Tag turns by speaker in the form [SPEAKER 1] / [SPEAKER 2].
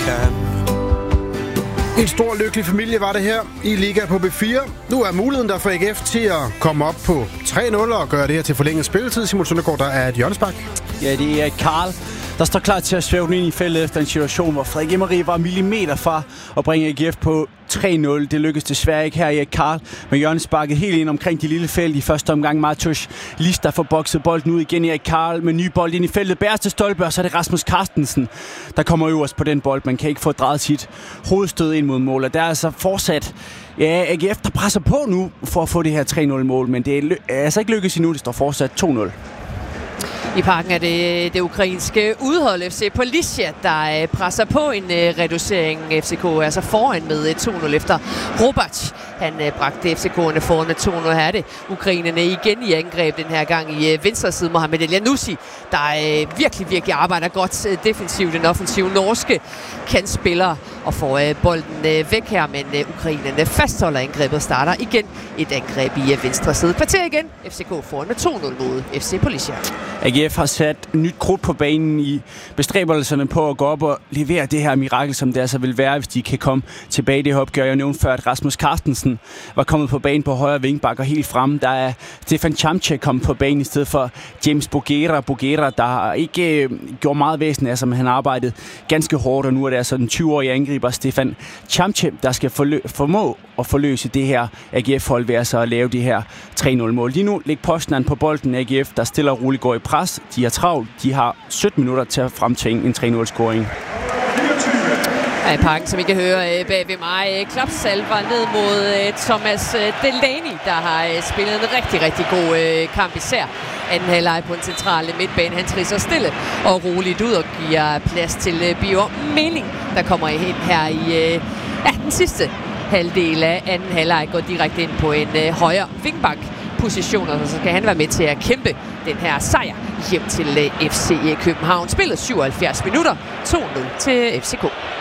[SPEAKER 1] En stor lykkelig familie var det her i Liga på B4. Nu er muligheden der for AGF til at komme op på 3-0 og gøre det her til forlænget spilletid. Simon Søndergaard, der er et hjørnespark.
[SPEAKER 2] Ja, det er Karl, der står klar til at svæve den ind i feltet efter en situation, hvor Frederik Emery var millimeter fra at bringe AGF på 3-0. Det lykkedes desværre ikke her i Karl med hjørnesparket helt ind omkring de lille felt i første omgang. Martush Lista får bokset bolden ud igen i Karl med ny bold ind i feltet. Bæres til stolpe, og så er det Rasmus Carstensen, der kommer øverst på den bold. Man kan ikke få drejet sit hovedstød ind mod mål, og der er altså fortsat AGF, der presser på nu for at få det her 3-0-mål, men det er altså ikke lykkedes endnu. Det står fortsat 2-0.
[SPEAKER 3] I parken er det ukrainske udhold FC Policia, der presser på en reducering. FCK er altså foran med 2-0 efter Robac. Han bragte FCK'erne foran med 2-0. Her er det ukrainerne igen i angreb den her gang i venstre side. Mohamed Elianussi, der virkelig arbejder godt defensivt. Den offensive norske kantspiller og får bolden væk her, men ukrainerne fastholder angrebet og starter igen et angreb i venstre side. Kvarter igen. FCK foran med 2-0 mod FC Policia.
[SPEAKER 2] AGF har sat nyt krudt på banen i bestræbelserne på at gå op og levere det her mirakel, som det altså vil være, hvis de kan komme tilbage i det her opgør. Jeg nævnte før, at Rasmus Carstensen var kommet på banen på højre vingbak og helt frem. Der er Stefan Chamche kommet på banen i stedet for James Bogera, der ikke gjorde meget væsen af sig, men han arbejdede ganske hårdt, og nu er det altså den 20-årige angriber Stefan Chamche, der skal formå at forløse det her AGF-hold ved altså at lave det her 3-0-mål. Lige nu ligger Poznan på bolden. AGF, der stille og roligt går i pres. De er travlt. De har 17 minutter til at fremtvinge en 3-0-scoring.
[SPEAKER 3] I parken, som I kan høre bag ved mig, klapsalver ned mod Thomas Delaney, der har spillet en rigtig god kamp, især anden halvleg på en central midtbane. Han trisser stille og roligt ud og giver plads til Bio Meling, der kommer ind her i den sidste halvdel af anden halvleg, går direkte ind på en højre vingbak position, og så skal han være med til at kæmpe den her sejr hjem til FC København. Spillet 77 minutter, 2-0 til FCK.